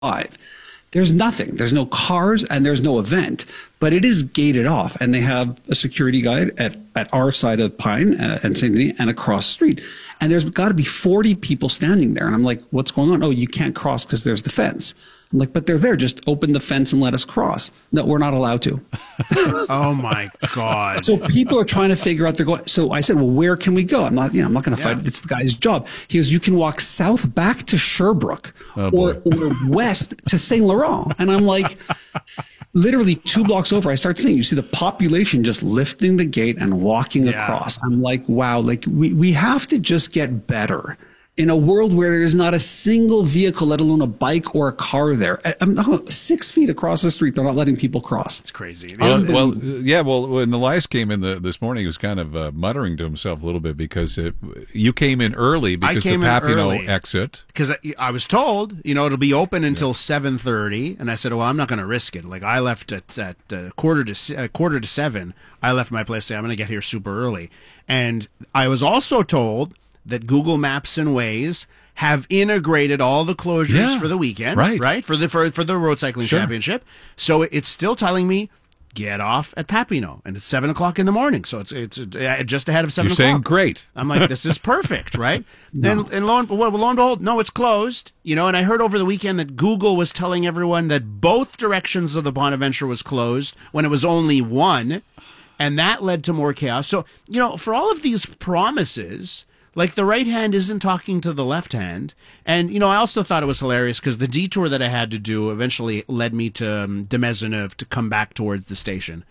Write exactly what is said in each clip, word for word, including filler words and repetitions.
There's nothing. There's no cars and there's no event, but it is gated off. And they have a security guide at, at our side of Pine uh, and Saint Denis and across the street. And there's got to be forty people standing there. And I'm like, what's going on? Oh, you can't cross because there's the fence. I'm like, but they're there. Just open the fence and let us cross. No, we're not allowed to. Oh my God. So people are trying to figure out they're going. So I said, well, where can we go? I'm not, you know, I'm not going to Yeah. fight. It's the guy's job. He goes, you can walk south back to Sherbrooke Oh, or, boy. or west to Saint Laurent. And I'm like, literally two blocks over, I start seeing, you see the population just lifting the gate and walking Yeah. across. I'm like, wow, like we, we have to just get better in a world where there's not a single vehicle, let alone a bike or a car there. I- I'm not, six feet across the street, they're not letting people cross. It's crazy. Well, The- well, yeah. Well, when Elias came in the, this morning, he was kind of uh, muttering to himself a little bit because it, you came in early because came the in Papineau early. exit. Because I, I was told, you know, it'll be open until seven thirty, and I said, well, I'm not going to risk it. Like I left at at uh, quarter to se- uh, quarter to seven. I left my place. Say I'm going to get here super early, and I was also told that Google Maps and Waze have integrated all the closures Yeah, for the weekend, right. Right for the for, for the road cycling Sure. championship. So it's still telling me get off at Papineau, and it's seven o'clock in the morning. So it's it's uh, just ahead of seven You're o'clock. saying great. I'm like, this is perfect, right? And and lo and, well, lo and behold, no, it's closed. You know, and I heard over the weekend that Google was telling everyone that both directions of the Bonaventure was closed when it was only one, and that led to more chaos. So, you know, for all of these promises, like the right hand isn't talking to the left hand. And, you know, I also thought it was hilarious because the detour that I had to do eventually led me to um, de Maisonneuve to come back towards the station.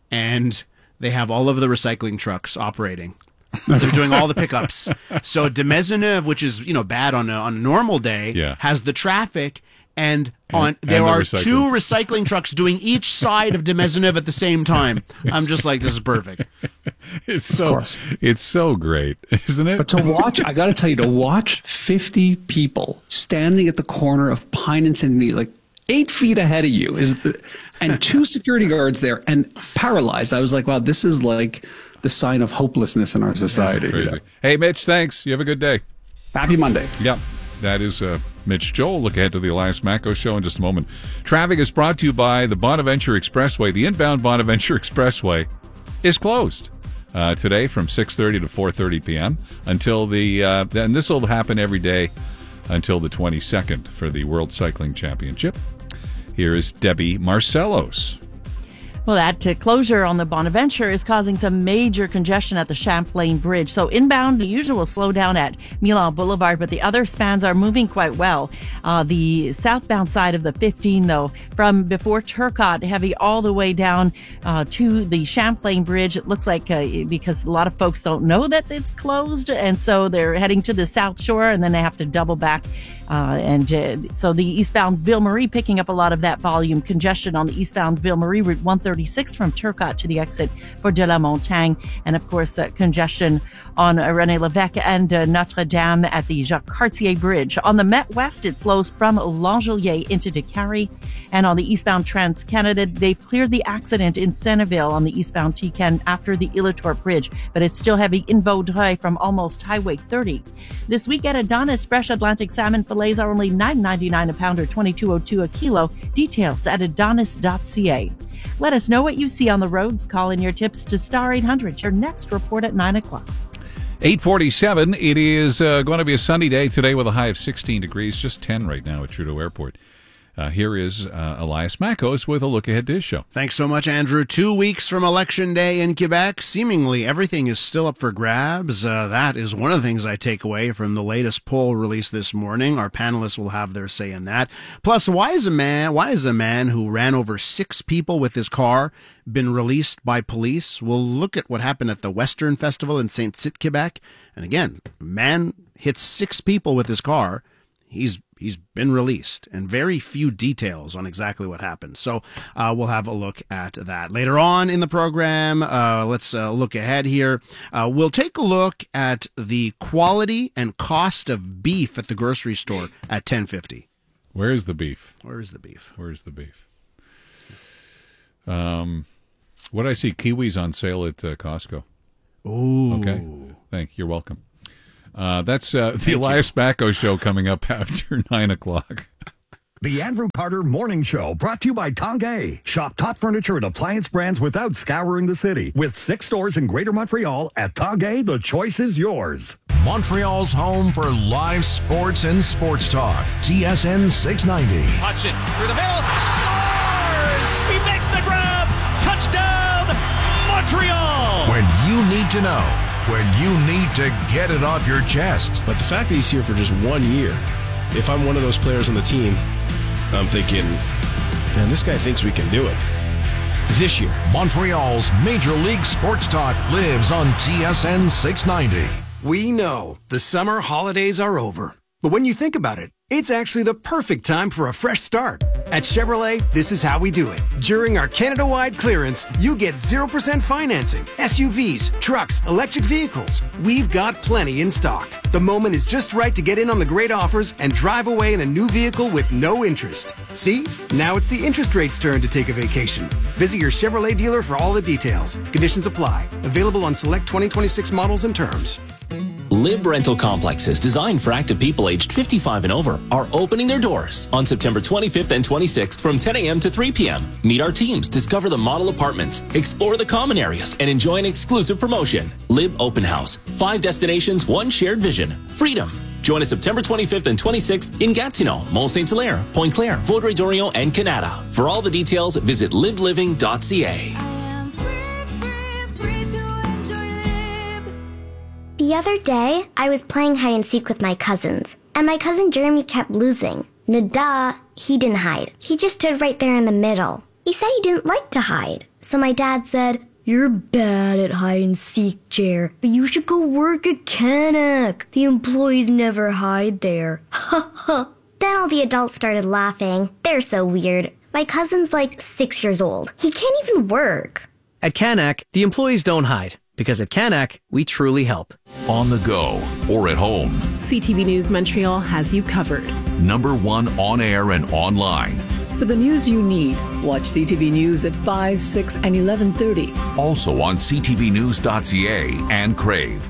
And they have all of the recycling trucks operating. They're doing all the pickups. So de Maisonneuve, which is, you know, bad on a, on a normal day, Yeah. has the traffic. And on there and the are recycling. two recycling trucks doing each side of de Maisonneuve at the same time. I'm just like, this is perfect. It's so course. it's so great, isn't it? But to watch, I got to tell you, to watch fifty people standing at the corner of Pine and Saint Denis, like eight feet ahead of you, is the, and two security guards there and paralyzed. I was like, wow, this is like the sign of hopelessness in our society. Crazy. Hey, Mitch, thanks. You have a good day. Happy Monday. Yep. That is uh, Mitch Joel. Look ahead to the Elias Macco Show in just a moment. Traffic is brought to you by the Bonaventure Expressway. The inbound Bonaventure Expressway is closed uh, today from six thirty to four thirty p.m. until the, uh, and this will happen every day until the twenty-second for the World Cycling Championship. Here is Debbie Marcellos. Well, that uh, closure on the Bonaventure is causing some major congestion at the Champlain Bridge. So inbound, the usual slowdown at Milan Boulevard, but the other spans are moving quite well. Uh, the southbound side of the fifteen, though, from before Turcotte, heavy all the way down uh, to the Champlain Bridge. It looks like uh, because a lot of folks don't know that it's closed, and so they're heading to the South Shore, and then they have to double back. Uh, and uh, so the eastbound Ville Marie picking up a lot of that volume. Congestion on the eastbound Ville Marie Route one thirty-six from Turcotte to the exit for De La Montagne. And of course, uh, congestion on uh, René Lévesque and uh, Notre Dame at the Jacques Cartier Bridge. On the Met West, it slows from L'Angelier into Décarie. And on the eastbound Trans-Canada, they've cleared the accident in Senneville on the eastbound T C A N after the Illitor Bridge, but it's still heavy in Vaudreuil from almost Highway thirty. This week at Adonis, fresh Atlantic salmon fillets are only nine ninety-nine a pound or twenty-two oh two a kilo. Details at adonis dot c a. Let us know what you see on the roads. Call in your tips to Star eight hundred. Your next report at nine o'clock. eight forty-seven. It is uh, going to be a sunny day today with a high of sixteen degrees, just ten right now at Trudeau Airport. Uh, here is uh, Elias Mackos with a look ahead to his show. Thanks so much, Andrew. Two weeks from Election Day in Quebec, seemingly everything is still up for grabs. Uh, that is one of the things I take away from the latest poll released this morning. Our panelists will have their say in that. Plus, why is a man, why is a man who ran over six people with his car been released by police? We'll look at what happened at the Western Festival in Saint Cite, Quebec. And again, a man hits six people with his car. He's he's been released, and very few details on exactly what happened. So uh, we'll have a look at that later on in the program. Uh, let's uh, look ahead here. Uh, we'll take a look at the quality and cost of beef at the grocery store at ten fifty. Where is the beef? Where is the beef? Where's the beef? Um, what did I see? Kiwis on sale at uh, Costco. Ooh. Okay. Thank you. You're welcome. Uh, that's uh, the Thank Elias Macco Show coming up after nine o'clock. The Andrew Carter Morning Show, brought to you by Tanguay. Shop top furniture and appliance brands without scouring the city. With six stores in Greater Montreal, at Tanguay, the choice is yours. Montreal's home for live sports and sports talk. T S N six ninety. Hudson through the middle. Scores! He makes the grab. Touchdown, Montreal! When you need to know. When you need to get it off your chest. But the fact that he's here for just one year, if I'm one of those players on the team, I'm thinking, man, this guy thinks we can do it. This year. Montreal's Major League Sports Talk lives on T S N six ninety. We know the summer holidays are over. But when you think about it, it's actually the perfect time for a fresh start. At Chevrolet, this is how we do it. During our Canada-wide clearance, you get zero percent financing. S U Vs, trucks, electric vehicles. We've got plenty in stock. The moment is just right to get in on the great offers and drive away in a new vehicle with no interest. See? Now it's the interest rate's turn to take a vacation. Visit your Chevrolet dealer for all the details. Conditions apply. Available on select twenty twenty-six models and terms. Lib Rental Complexes, designed for active people aged fifty-five and over, are opening their doors on September twenty-fifth and twenty-sixth from ten a.m. to three p.m. Meet our teams, discover the model apartments, explore the common areas, and enjoy an exclusive promotion. Lib Open House. Five destinations, one shared vision. Freedom. Join us September twenty-fifth and twenty-sixth in Gatineau, Mont Saint Hilaire, Pointe Claire, Vaudreuil-Dorion, and Canada. For all the details, visit live living dot c a. The other day, I was playing hide and seek with my cousins, and my cousin Jeremy kept losing. Nada, he didn't hide. He just stood right there in the middle. He said he didn't like to hide. So my dad said, "You're bad at hide and seek, Jer, but you should go work at Canuck. The employees never hide there." Ha ha. Then all the adults started laughing. They're so weird. My cousin's like six years old. He can't even work. At Canuck, the employees don't hide. Because at Canuck, we truly help. On the go or at home. C T V News Montreal has you covered. Number one on air and online. For the news you need, watch C T V News at five, six, and eleven thirty. Also on c t v news dot c a and Crave.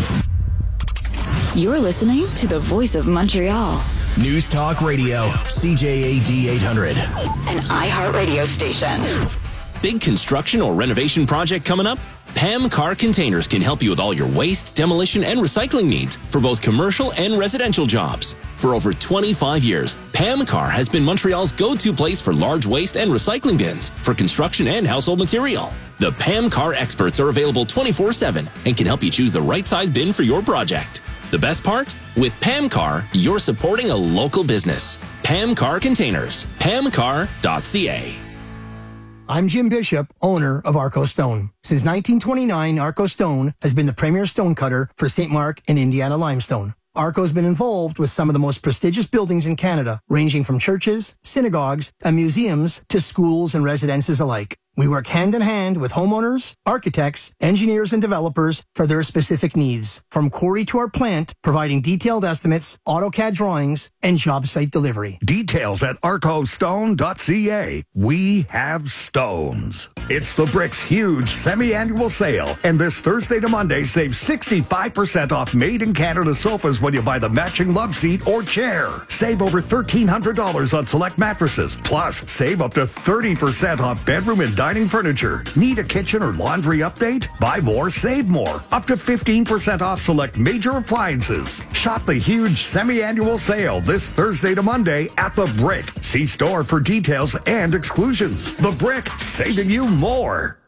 You're listening to the Voice of Montreal. News Talk Radio, C J A D eight hundred. An iHeartRadio station. Big construction or renovation project coming up? Pam Car Containers can help you with all your waste, demolition, and recycling needs for both commercial and residential jobs. For over twenty-five years, Pam Car has been Montreal's go-to place for large waste and recycling bins for construction and household material. The Pam Car experts are available twenty-four seven and can help you choose the right size bin for your project. The best part? With Pam Car, you're supporting a local business. Pam Car Containers. pam car dot c a. I'm Jim Bishop, owner of Arco Stone. Since nineteen twenty-nine, Arco Stone has been the premier stone cutter for Saint Mark and Indiana limestone. Arco's been involved with some of the most prestigious buildings in Canada, ranging from churches, synagogues, and museums to schools and residences alike. We work hand in hand with homeowners, architects, engineers, and developers for their specific needs, from quarry to our plant, providing detailed estimates, AutoCAD drawings, and job site delivery. Details at arco stone dot c a. We have stones. It's the Bricks huge semi-annual sale, and this Thursday to Monday, save sixty-five percent off made-in-Canada sofas when you buy the matching love seat or chair. Save over thirteen hundred dollars on select mattresses. Plus, save up to thirty percent off bedroom and dining furniture. Need a kitchen or laundry update? Buy more, save more. Up to fifteen percent off select major appliances. Shop the huge semi-annual sale this Thursday to Monday at The Brick. See store for details and exclusions. The Brick, saving you more.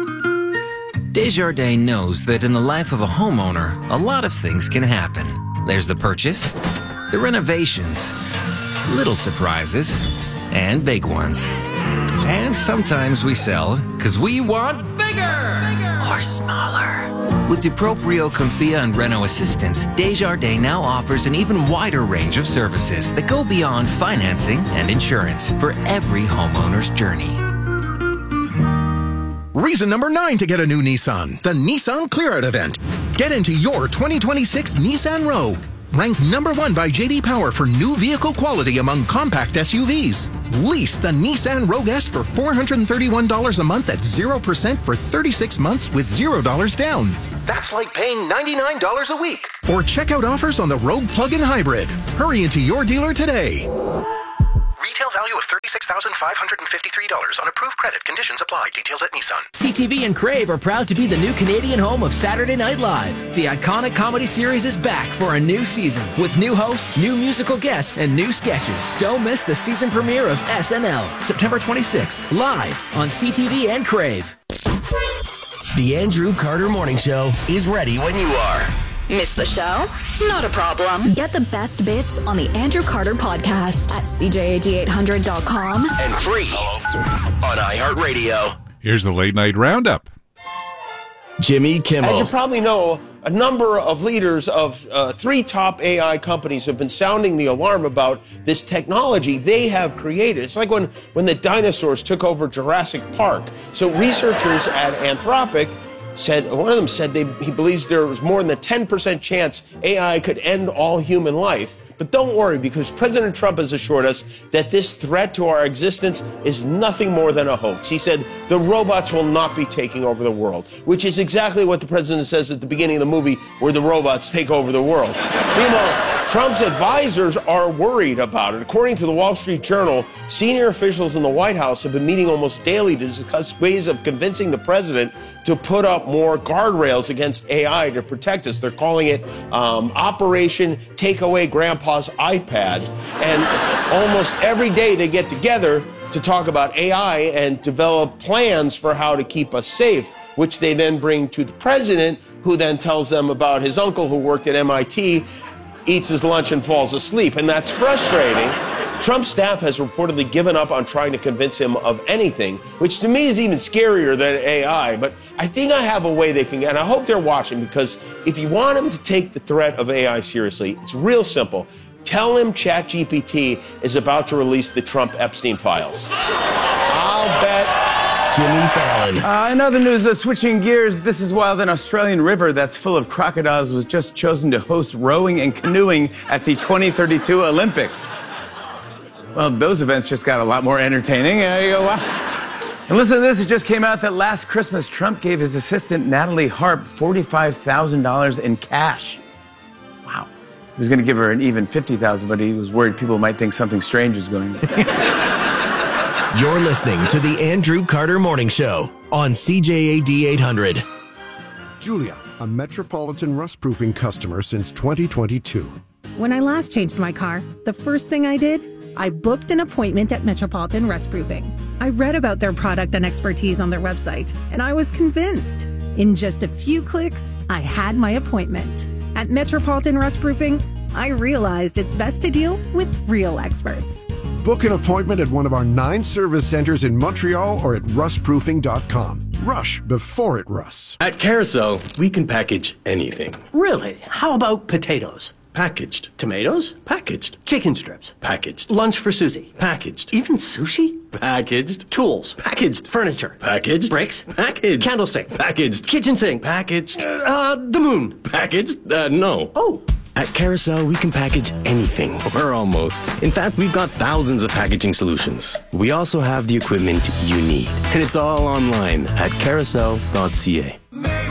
Desjardins knows that in the life of a homeowner, a lot of things can happen. There's the purchase, the renovations, little surprises, and big ones. And sometimes we sell because we want bigger, bigger or smaller. With DuProprio, Confia, and Reno Assistance, Desjardins now offers an even wider range of services that go beyond financing and insurance for every homeowner's journey. Reason number nine to get a new Nissan, the Nissan Clear Out event. Get into your twenty twenty-six Nissan Rogue. Ranked number one by J D Power for new vehicle quality among compact S U Vs. Lease the Nissan Rogue S for four hundred thirty-one dollars a month at zero percent for thirty-six months with zero dollars down. That's like paying ninety-nine dollars a week. Or check out offers on the Rogue Plug-in Hybrid. Hurry into your dealer today. Retail value of thirty-six thousand five hundred fifty-three dollars on approved credit. Conditions apply. Details at Nissan. C T V and Crave are proud to be the new Canadian home of Saturday Night Live. The iconic comedy series is back for a new season with new hosts, new musical guests, and new sketches. Don't miss the season premiere of S N L, September twenty-sixth, live on C T V and Crave. The Andrew Carter Morning Show is ready when you are. Miss the show? Not a problem. Get the best bits on the Andrew Carter podcast at C J A D eight hundred dot com and free on iHeartRadio. Here's the late night roundup. Jimmy Kimmel. As you probably know, a number of leaders of uh, three top A I companies have been sounding the alarm about this technology they have created. It's like when, when the dinosaurs took over Jurassic Park. So researchers at Anthropic said, one of them said they, he believes there was more than a ten percent chance A I could end all human life. But don't worry, because President Trump has assured us that this threat to our existence is nothing more than a hoax. He said the robots will not be taking over the world, which is exactly what the president says at the beginning of the movie, where the robots take over the world. Meanwhile, Trump's advisors are worried about it. According to the Wall Street Journal, senior officials in the White House have been meeting almost daily to discuss ways of convincing the president to put up more guardrails against A I to protect us. They're calling it um, Operation Take Away Grandpa's iPad. And almost every day they get together to talk about A I and develop plans for how to keep us safe, which they then bring to the president, who then tells them about his uncle who worked at M I T, eats his lunch and falls asleep, and that's frustrating. Trump's staff has reportedly given up on trying to convince him of anything, which to me is even scarier than A I, but I think I have a way they can, and I hope they're watching, because if you want him to take the threat of A I seriously, it's real simple. Tell him ChatGPT is about to release the Trump Epstein files. I'll bet. Jimmy Fallon. Uh, in other news, uh, switching gears, this is while an Australian river that's full of crocodiles was just chosen to host rowing and canoeing at the twenty thirty-two Olympics. Well, those events just got a lot more entertaining. Uh, you go, wow. And listen to this, it just came out that last Christmas, Trump gave his assistant, Natalie Harp, forty-five thousand dollars in cash. Wow. He was going to give her an even fifty thousand dollars, but he was worried people might think something strange was going on. You're listening to the Andrew Carter Morning Show on C J A D eight hundred. Julia, a Metropolitan Rust Proofing customer since twenty twenty-two. When I last changed my car, the first thing I did, I booked an appointment at Metropolitan Rust Proofing. I read about their product and expertise on their website, and I was convinced. In just a few clicks, I had my appointment. At Metropolitan Rust Proofing, I realized it's best to deal with real experts. Book an appointment at one of our nine service centers in Montreal or at rust proofing dot com. Rush before it rusts. At Carousel, we can package anything. Really? How about potatoes? Packaged. Tomatoes? Packaged. Chicken strips? Packaged. Lunch for Susie? Packaged. Even sushi? Packaged. Tools? Packaged. Furniture? Packaged. Bricks? Packaged. Candlestick? Packaged. Kitchen sink? Packaged. Uh, uh, the moon? Packaged? Uh, no. Oh. At Carousel, we can package anything, or almost. In fact, we've got thousands of packaging solutions. We also have the equipment you need. And it's all online at carousel dot c a.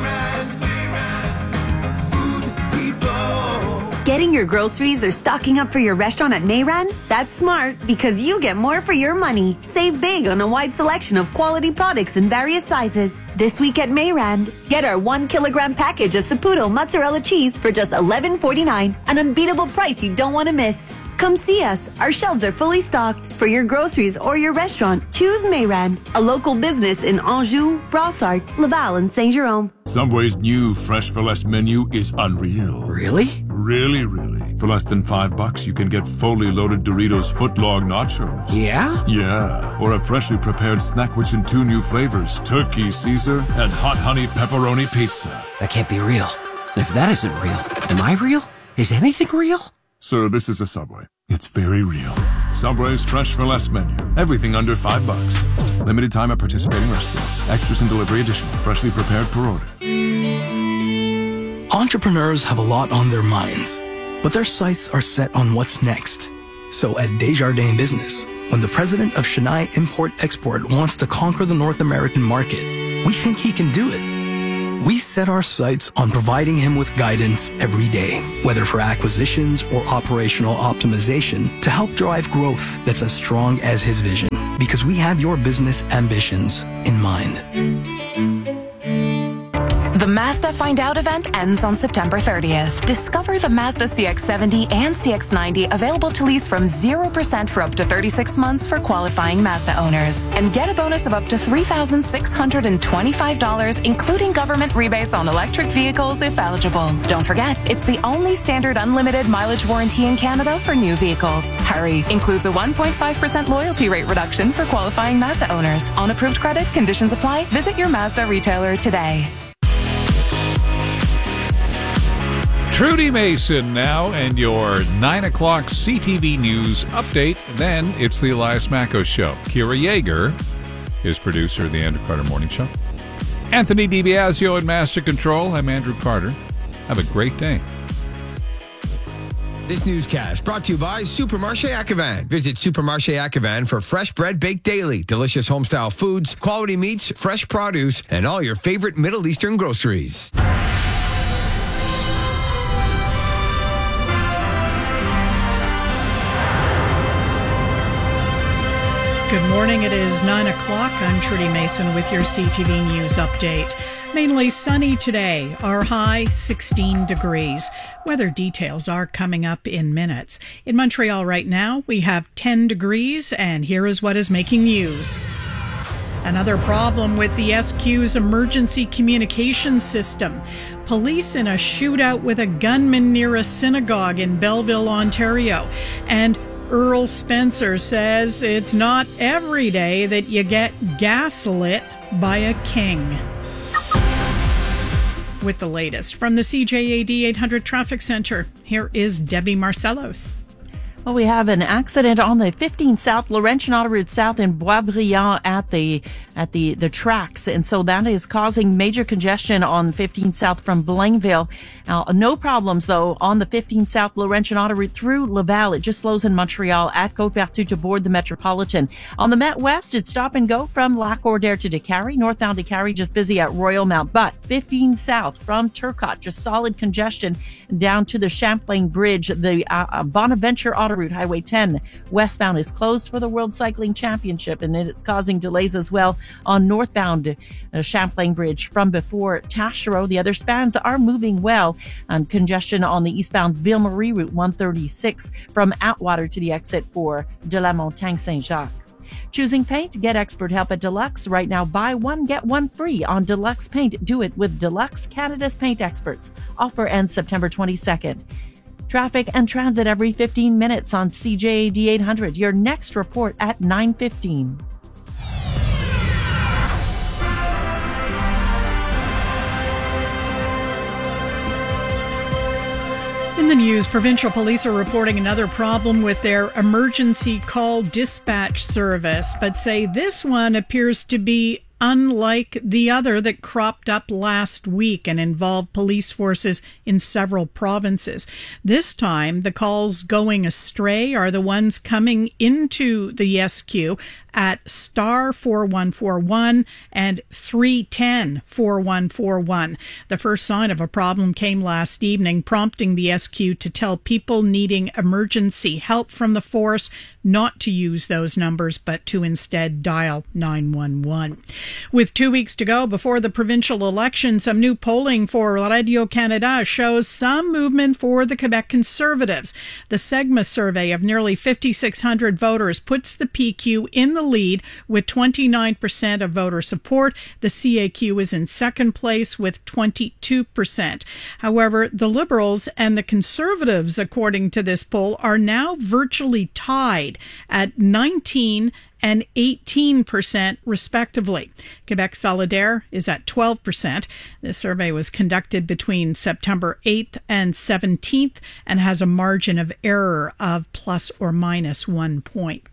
Getting your groceries or stocking up for your restaurant at Mayran? That's smart, because you get more for your money. Save big on a wide selection of quality products in various sizes. This week at Mayran, get our one kilogram package of Saputo mozzarella cheese for just eleven forty-nine, an unbeatable price you don't want to miss. Come see us. Our shelves are fully stocked. For your groceries or your restaurant, choose Mayran, a local business in Anjou, Brossard, Laval, and Saint-Jérôme. Subway's new Fresh for Less menu is unreal. Really? Really, really. For less than five bucks, you can get fully loaded Doritos footlong nachos. Yeah? Yeah. Or a freshly prepared snack which in two new flavors, turkey Caesar and hot honey pepperoni pizza. That can't be real. And if that isn't real, am I real? Is anything real? Sir, this is a Subway. It's very real. Subway's Fresh for Less menu. Everything under five bucks. Limited time at participating restaurants. Extras and delivery additional. Freshly prepared per order. Entrepreneurs have a lot on their minds, but their sights are set on what's next. So at Desjardins Business, when the president of Chennai Import Export wants to conquer the North American market, we think he can do it. We set our sights on providing him with guidance every day, whether for acquisitions or operational optimization, to help drive growth that's as strong as his vision, because we have your business ambitions in mind. The Mazda Find Out event ends on September thirtieth. Discover the Mazda C X seventy and C X ninety available to lease from zero percent for up to thirty-six months for qualifying Mazda owners. And get a bonus of up to three thousand six hundred twenty-five dollars, including government rebates on electric vehicles if eligible. Don't forget, it's the only standard unlimited mileage warranty in Canada for new vehicles. Hurry! Includes a one point five percent loyalty rate reduction for qualifying Mazda owners. On approved credit, conditions apply. Visit your Mazda retailer today. Trudy Mason now, and your nine o'clock C T V News update. Then it's the Elias Macko Show. Kira Yeager is producer of the Andrew Carter Morning Show. Anthony DiBiasio at Master Control. I'm Andrew Carter. Have a great day. This newscast brought to you by Supermarché Acquevin. Visit Supermarché Acquevin for fresh bread baked daily, delicious homestyle foods, quality meats, fresh produce, and all your favorite Middle Eastern groceries. Good morning. It is nine o'clock. I'm Trudy Mason with your C T V News update. Mainly sunny today. Our high sixteen degrees. Weather details are coming up in minutes. In Montreal right now, we have ten degrees, and here is what is making news. Another problem with the S Q's emergency communication system. Police in a shootout with a gunman near a synagogue in Belleville, Ontario. And Earl Spencer says it's not every day that you get gaslit by a king. With the latest from the C J A D eight hundred Traffic Center, here is Debbie Marcellos. Well, we have an accident on the fifteen South Laurentian Autoroute South in Boisbriand at the at the the tracks, and so that is causing major congestion on fifteen South from Blainville. Now, no problems though on the fifteen South Laurentian Autoroute through Laval. It just slows in Montreal at Côte-Vertu to board the Metropolitan. On the Met West, it's stop and go from Lac-Ordère to Décarie. Northbound Décarie just busy at Royal Mount, but fifteen South from Turcotte just solid congestion down to the Champlain Bridge. The uh, Bonaventure Auto Route Highway ten westbound is closed for the World Cycling Championship, and it's causing delays as well on northbound uh, Champlain Bridge from before Taschereau. The other spans are moving well, and congestion on the eastbound Ville-Marie Route one thirty-six from Atwater to the exit for De La Montagne Saint-Jacques. Choosing paint? Get expert help at Deluxe. Right now, buy one, get one free on Deluxe Paint. Do it with Deluxe, Canada's paint experts. Offer ends September twenty-second. Traffic and transit every fifteen minutes on C J A D eight hundred. Your next report at nine fifteen. In the news, provincial police are reporting another problem with their emergency call dispatch service, but say this one appears to be unlike the other that cropped up last week and involved police forces in several provinces. This time, the calls going astray are the ones coming into the S Q at star four one four one and three ten four one four one. The first sign of a problem came last evening, prompting the S Q to tell people needing emergency help from the force not to use those numbers, but to instead dial nine one one. With two weeks to go before the provincial election, some new polling for Radio-Canada shows some movement for the Quebec Conservatives. The SEGMA survey of nearly fifty-six hundred voters puts the P Q in the lead with twenty-nine percent of voter support. The C A Q is in second place with twenty-two percent. However, the Liberals and the Conservatives, according to this poll, are now virtually tied at nineteen and eighteen percent respectively. Quebec Solidaire is at twelve percent. This survey was conducted between September eighth and seventeenth and has a margin of error of plus or minus one point.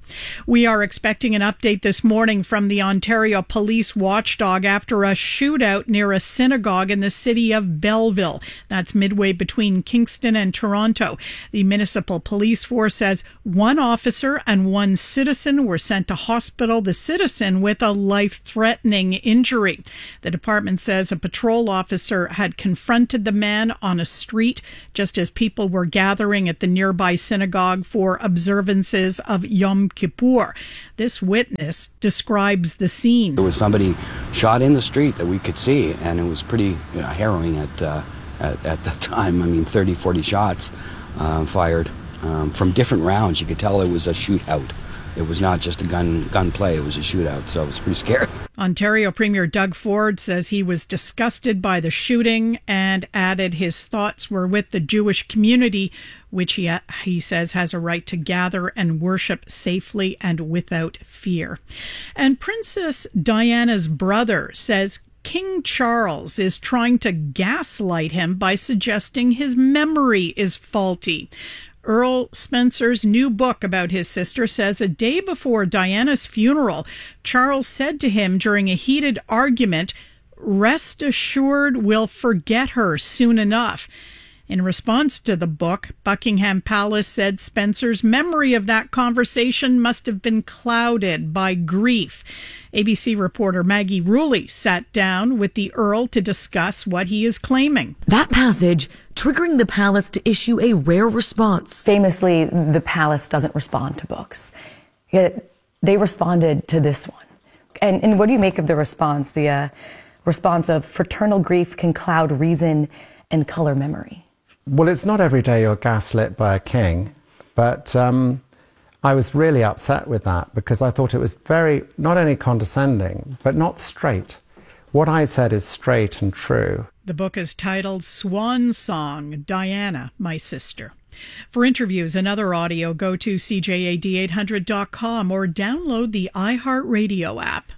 We are expecting an update this morning from the Ontario Police Watchdog after a shootout near a synagogue in the city of Belleville. That's midway between Kingston and Toronto. The municipal police force says one officer and one citizen were sent to hospital, the citizen with a life-threatening injury. The department says a patrol officer had confronted the man on a street just as people were gathering at the nearby synagogue for observances of Yom Kippur. This witness describes the scene. There was somebody shot in the street that we could see, and it was pretty you know, harrowing at, uh, at at the time. I mean, thirty, forty shots uh, fired um, from different rounds. You could tell it was a shootout. It was not just a gun gun play, it was a shootout, so it was pretty scary. Ontario Premier Doug Ford says he was disgusted by the shooting and added his thoughts were with the Jewish community, which he, he says has a right to gather and worship safely and without fear. And Princess Diana's brother says King Charles is trying to gaslight him by suggesting his memory is faulty. Earl Spencer's new book about his sister says a day before Diana's funeral, Charles said to him during a heated argument, "Rest assured we'll forget her soon enough." In response to the book, Buckingham Palace said Spencer's memory of that conversation must have been clouded by grief. A B C reporter Maggie Rulli sat down with the Earl to discuss what he is claiming. That passage triggering the palace to issue a rare response. Famously, the palace doesn't respond to books. Yet they responded to this one. And, and what do you make of the response? The uh, response of fraternal grief can cloud reason and color memory. Well, it's not every day you're gaslit by a king, but um, I was really upset with that because I thought it was very, not only condescending, but not straight. What I said is straight and true. The book is titled Swan Song, Diana, My Sister. For interviews and other audio, go to C J A D eight hundred dot com or download the iHeartRadio app.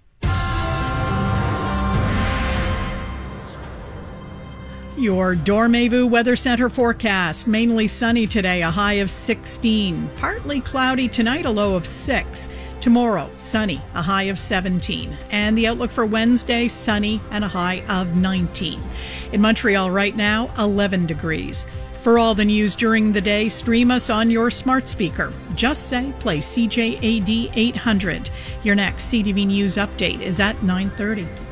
Your Dormez-vous Weather Center forecast. Mainly sunny today, a high of sixteen. Partly cloudy tonight, a low of six. Tomorrow, sunny, a high of seventeen. And the outlook for Wednesday, sunny and a high of nineteen. In Montreal right now, eleven degrees. For all the news during the day, stream us on your smart speaker. Just say, play C J A D eight hundred. Your next C T V News update is at nine thirty.